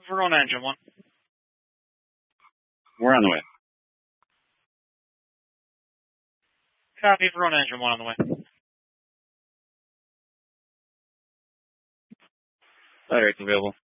Verona Engine 1. We're on the way. Copy, Verona Engine 1 on the way. Flight rates available.